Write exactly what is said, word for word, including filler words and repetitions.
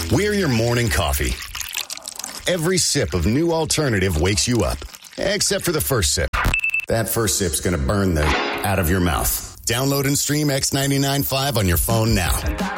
We're your morning coffee. Every sip of New Alternative wakes you up, except for the first sip. That first sip's going to burn the out of your mouth. Download and stream X ninety-nine point five on your phone now.